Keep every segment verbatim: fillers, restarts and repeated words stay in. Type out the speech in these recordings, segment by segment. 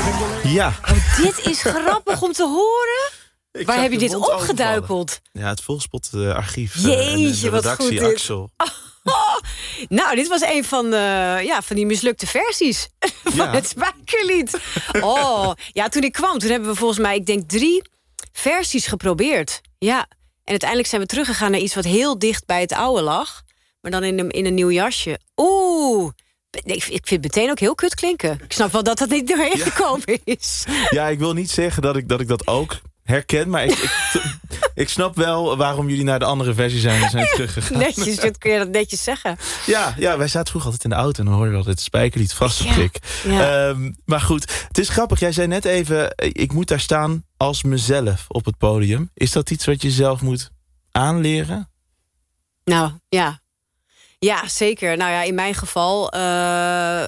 Ja. Oh, dit is grappig om te horen. Ik Waar zag heb je de dit mond opgeduikeld? Ja, het Volkspot-archief. Jeetje, de wat redactie, goed dit. Axel. Oh, nou, dit was een van, uh, ja, van die mislukte versies van Ja. het Spijkerlied. Oh, ja, toen ik kwam, toen hebben we volgens mij, ik denk, drie versies geprobeerd. Ja, en uiteindelijk zijn we teruggegaan naar iets wat heel dicht bij het oude lag. Maar dan in een, in een nieuw jasje. Oeh, nee, ik vind het meteen ook heel kut klinken. Ik snap wel dat dat niet doorheen Ja. gekomen is. Ja, ik wil niet zeggen dat ik dat, ik dat ook herken. Maar ik, ik, ik snap wel waarom jullie naar de andere versie zijn, zijn teruggegaan. Netjes, dit kun je dat netjes zeggen. Ja, ja, wij zaten vroeger altijd in de auto en dan hoor je wel het Spijkerlied vast op Ja, klik. ja. Um, maar goed, het is grappig. Jij zei net even, ik moet daar staan als mezelf op het podium. Is dat iets wat je zelf moet aanleren? Nou, ja. Ja, zeker. Nou ja, in mijn geval... Uh,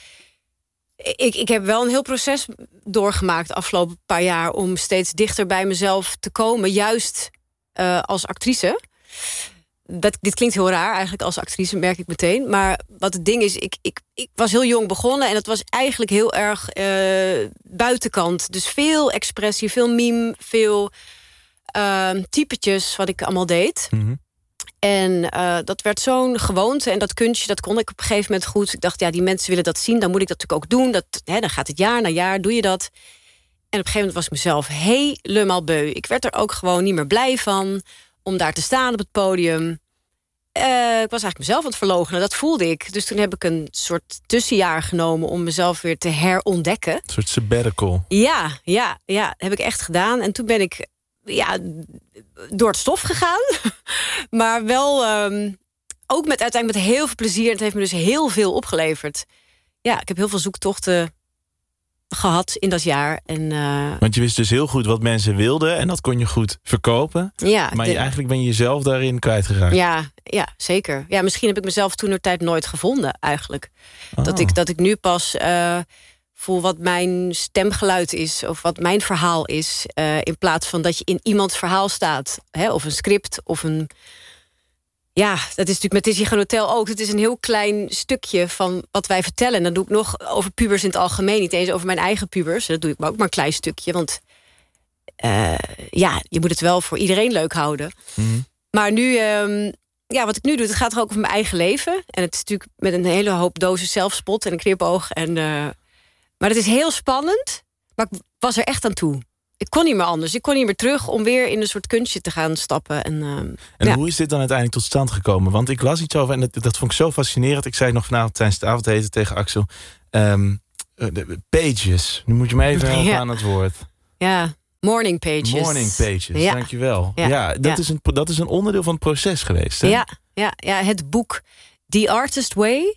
ik, ik heb wel een heel proces doorgemaakt de afgelopen paar jaar... om steeds dichter bij mezelf te komen. Juist uh, als actrice. Dat, dit klinkt heel raar eigenlijk als actrice, merk ik meteen. Maar wat het ding is, ik, ik, ik was heel jong begonnen... en dat was eigenlijk heel erg uh, buitenkant. Dus veel expressie, veel mime, veel uh, typetjes wat ik allemaal deed... Mm-hmm. En uh, dat werd zo'n gewoonte. En dat kunstje, dat kon ik op een gegeven moment goed. Ik dacht, ja, die mensen willen dat zien. Dan moet ik dat natuurlijk ook doen. Dat, hè, dan gaat het jaar na jaar, doe je dat. En op een gegeven moment was ik mezelf helemaal beu. Ik werd er ook gewoon niet meer blij van. Om daar te staan op het podium. Uh, ik was eigenlijk mezelf aan het verloochenen. Dat voelde ik. Dus toen heb ik een soort tussenjaar genomen... om mezelf weer te herontdekken. Een soort sabbatical. Ja, ja, ja, heb ik echt gedaan. En toen ben ik... ja, door het stof gegaan. Maar wel um, ook met uiteindelijk met heel veel plezier. Het heeft me dus heel veel opgeleverd. Ja, ik heb heel veel zoektochten gehad in dat jaar. En, uh, Want je wist dus heel goed wat mensen wilden... en dat kon je goed verkopen. Ja, maar de, je, eigenlijk ben je jezelf daarin kwijtgeraakt. Ja, ja, zeker. Ja, misschien heb ik mezelf toentertijd nooit gevonden, eigenlijk. Oh. Dat, ik, dat ik nu pas... Uh, voel wat mijn stemgeluid is... of wat mijn verhaal is... Uh, in plaats van dat je in iemands verhaal staat. Hè, of een script, of een... Ja, dat is natuurlijk met Dizzy Gaan Hotel ook. Het is een heel klein stukje van wat wij vertellen. En dan doe ik nog over pubers in het algemeen. Niet eens over mijn eigen pubers. Dat doe ik maar ook maar een klein stukje. Want uh, ja, je moet het wel voor iedereen leuk houden. Mm-hmm. Maar nu... Um, ja, wat ik nu doe, het gaat er ook over mijn eigen leven. En het is natuurlijk met een hele hoop dozen zelfspot... en een knipoog en... Uh, Maar het is heel spannend, maar ik was er echt aan toe. Ik kon niet meer anders. Ik kon niet meer terug om weer in een soort kunstje te gaan stappen. En, uh, en ja. hoe is dit dan uiteindelijk tot stand gekomen? Want ik las iets over en dat, dat vond ik zo fascinerend. Ik zei het nog vanavond tijdens het avondeten tegen Axel. Um, de pages, nu moet je me even helpen ja. aan het woord. Ja, morning pages. Morning pages, ja. dankjewel. Ja, ja dat, ja. Is een, dat is een onderdeel van het proces geweest. Hè? Ja, ja, ja, het boek The Artist Way.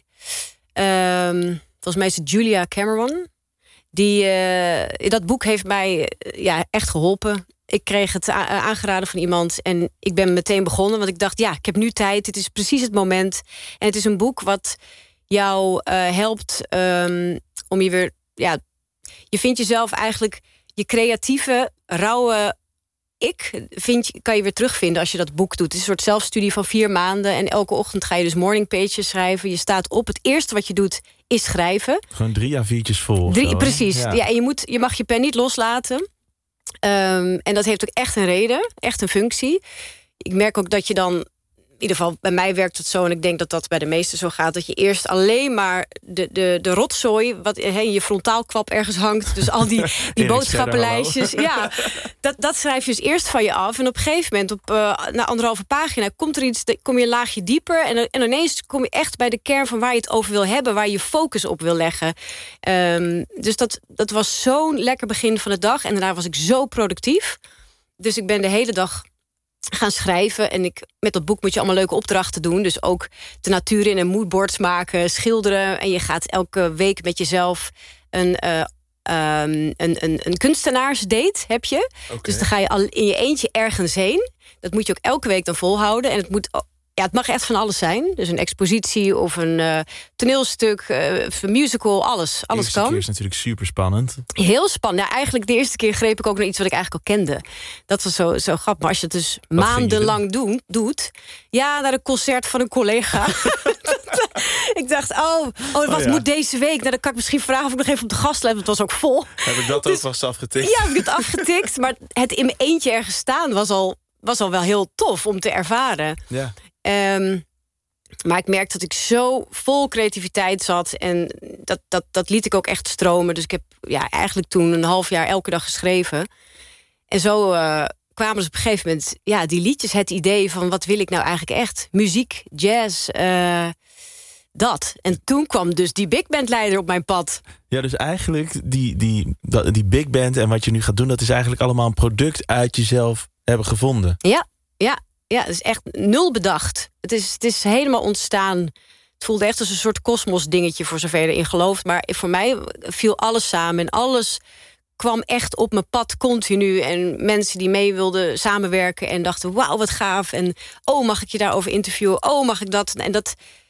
Um, volgens mij is het Julia Cameron... Die, uh, dat boek heeft mij uh, ja, echt geholpen. Ik kreeg het a- aangeraden van iemand en ik ben meteen begonnen. Want ik dacht, ja, ik heb nu tijd. Dit is precies het moment. En het is een boek wat jou uh, helpt um, om je weer... Ja, je vindt jezelf eigenlijk... Je creatieve, rauwe ik vind, kan je weer terugvinden als je dat boek doet. Het is een soort zelfstudie van vier maanden. En elke ochtend ga je dus morning pages schrijven. Je staat op. Het eerste wat je doet is schrijven. Gewoon drie A viertjes vol. Drie, zo, precies. Ja. Ja, en je, moet, je mag je pen niet loslaten. Um, en dat heeft ook echt een reden. Echt een functie. Ik merk ook dat je dan... In ieder geval, bij mij werkt het zo... en ik denk dat dat bij de meesten zo gaat... dat je eerst alleen maar de, de, de rotzooi... wat he, in je frontaalkwap ergens hangt... dus al die, die boodschappenlijstjes... ja, dat, dat schrijf je dus eerst van je af... en op een gegeven moment, op, uh, na anderhalve pagina... komt er iets, kom je een laagje dieper... En, en ineens kom je echt bij de kern van waar je het over wil hebben... waar je je focus op wil leggen. Um, dus dat, dat was zo'n lekker begin van de dag... en daarna was ik zo productief. Dus ik ben de hele dag... gaan schrijven. En ik, met dat boek moet je allemaal leuke opdrachten doen. Dus ook de natuur in en moodboards maken, schilderen. En je gaat elke week met jezelf een, uh, um, een, een, een kunstenaarsdate, heb je. Okay. Dus dan ga je al in je eentje ergens heen. Dat moet je ook elke week dan volhouden. En het moet... Ja, het mag echt van alles zijn. Dus een expositie of een uh, toneelstuk, uh, een musical, alles. Alles de eerste kan. keer is natuurlijk super spannend. Heel spannend. Ja, eigenlijk de eerste keer greep ik ook naar iets wat ik eigenlijk al kende. Dat was zo, zo grappig. Maar als je het dus wat maandenlang doen? doet... Ja, naar een concert van een collega. ik dacht, oh, oh wat oh ja. moet deze week? Nou, dan kan ik misschien vragen of ik nog even op de gastlijst. Het was ook vol. Heb ik dat dus, ook vast afgetikt? Ja, heb ik het afgetikt. Maar het in mijn eentje ergens staan was al, was al wel heel tof om te ervaren. Ja. Um, maar ik merkte dat ik zo vol creativiteit zat. En dat, dat, dat liet ik ook echt stromen. Dus ik heb ja, eigenlijk toen een half jaar elke dag geschreven. En zo uh, kwamen ze op een gegeven moment... ja, die liedjes, het idee van wat wil ik nou eigenlijk echt? Muziek, jazz, uh, dat. En toen kwam dus die big bandleider op mijn pad. Ja, dus eigenlijk die, die, die big band en wat je nu gaat doen... dat is eigenlijk allemaal een product uit jezelf hebben gevonden. Ja, ja. Ja, het is echt nul bedacht. Het is, het is helemaal ontstaan. Het voelde echt als een soort kosmos dingetje... voor zover je erin gelooft. Maar voor mij viel alles samen. En alles kwam echt op mijn pad continu. En mensen die mee wilden samenwerken... en dachten, wauw, wat gaaf. En oh, mag ik je daarover interviewen? Oh, mag ik dat? En dat,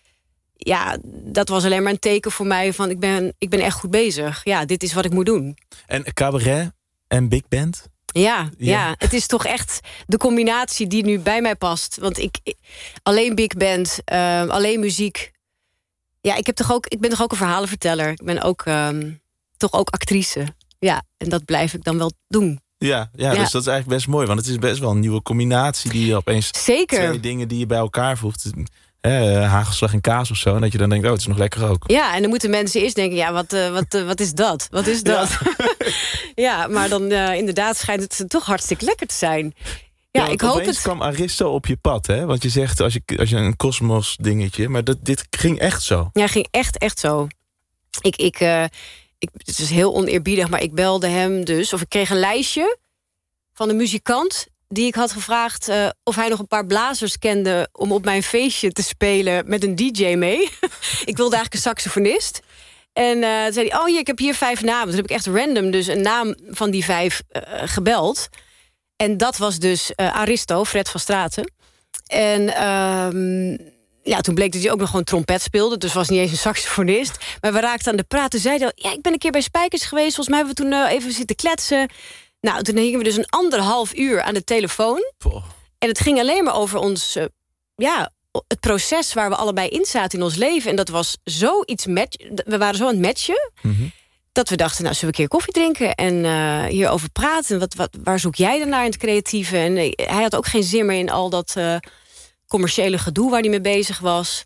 ja, dat was alleen maar een teken voor mij... van ik ben, ik ben echt goed bezig. Ja, dit is wat ik moet doen. En cabaret en big band... Ja, ja, ja, het is toch echt de combinatie die nu bij mij past. Want ik, ik alleen big band, uh, alleen muziek. Ja, ik, heb toch ook, ik ben toch ook een verhalenverteller. Ik ben ook um, toch ook actrice. Ja, en dat blijf ik dan wel doen. Ja, ja, ja, dus dat is eigenlijk best mooi. Want het is best wel een nieuwe combinatie die je opeens... Zeker. Twee dingen die je bij elkaar voegt. Eh, hagelslag en kaas of zo. En dat je dan denkt, oh, het is nog lekker ook. Ja, en dan moeten mensen eerst denken, ja, wat, uh, wat, uh, wat is dat? Wat is dat? Ja, ja maar dan uh, inderdaad schijnt het toch hartstikke lekker te zijn. Ja, ja, ik hoop opeens het. kwam Aristo op je pad, hè? Want je zegt, als je, als je een kosmos dingetje... maar dat, dit ging echt zo. Ja, ging echt, echt zo. Ik, ik, uh, ik, het is heel oneerbiedig, maar ik belde hem dus... of ik kreeg een lijstje van een muzikant... die ik had gevraagd uh, of hij nog een paar blazers kende... om op mijn feestje te spelen met een D J mee. Ik wilde eigenlijk een saxofonist. En uh, toen zei hij, oh, hier, ik heb hier vijf namen. Toen heb ik echt random dus een naam van die vijf uh, gebeld. En dat was dus uh, Aristo, Fred van Straten. En um, ja, toen bleek dat hij ook nog gewoon trompet speelde. Dus was niet eens een saxofonist. Maar we raakten aan de praat. Toen zei hij, ja, ik ben een keer bij Spijkers geweest. Volgens mij hebben we toen uh, even zitten kletsen... Nou, toen hingen we dus een anderhalf uur aan de telefoon. Poh. En het ging alleen maar over ons... Uh, ja, het proces waar we allebei in zaten in ons leven. En dat was zoiets match. We waren zo aan het matchen... Mm-hmm. dat we dachten, nou, zullen we een keer koffie drinken... en uh, hierover praten. Wat, wat, waar zoek jij dan naar in het creatieve? En uh, hij had ook geen zin meer in al dat uh, commerciële gedoe... waar hij mee bezig was.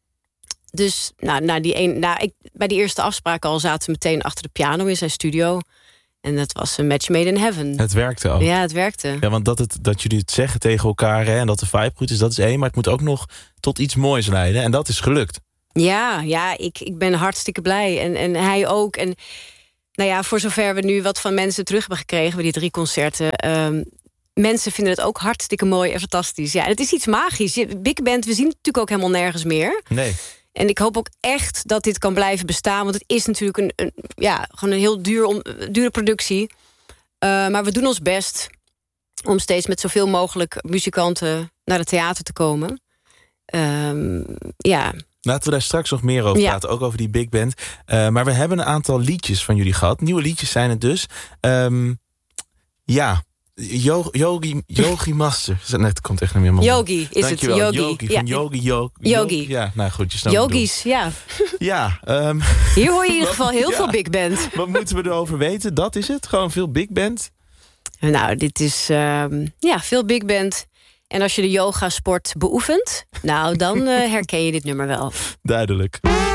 Dus nou, nou, die een, nou, ik, bij die eerste afspraak al zaten we meteen achter de piano in zijn studio... En dat was een match made in heaven. Het werkte ook. Ja, het werkte. Ja, want dat, het, dat jullie het zeggen tegen elkaar... Hè, en dat de vibe goed is, dat is één. Maar het moet ook nog tot iets moois leiden. En dat is gelukt. Ja, ja ik, ik ben hartstikke blij. En, en hij ook. En nou ja, voor zover we nu wat van mensen terug hebben gekregen... bij die drie concerten... Um, mensen vinden het ook hartstikke mooi en fantastisch. Ja, en het is iets magisch. Big Band, we zien het natuurlijk ook helemaal nergens meer. Nee. En ik hoop ook echt dat dit kan blijven bestaan. Want het is natuurlijk een, een, ja, gewoon een heel duur, om, dure productie. Uh, maar we doen ons best om steeds met zoveel mogelijk muzikanten naar het theater te komen. Um, ja. Laten we daar straks nog meer over praten. Ja. Ook over die big band. Uh, maar we hebben een aantal liedjes van jullie gehad. Nieuwe liedjes zijn het dus. Um, ja... Yogi, Yogi Master. Nee, het komt echt niet meer. Yogi is Dankjewel. het. Yogi. Yogi. Van ja. Yogi, Yogi. Yogi. Ja, nou goed. Je snapt Yogis, ja. Ja. Um, Hier hoor je in ieder geval heel ja. veel big band. Wat moeten we erover weten? Dat is het? Gewoon veel big band? Nou, dit is um, ja, veel big band. En als je de yoga sport beoefent... nou, dan uh, herken je dit nummer wel. Duidelijk.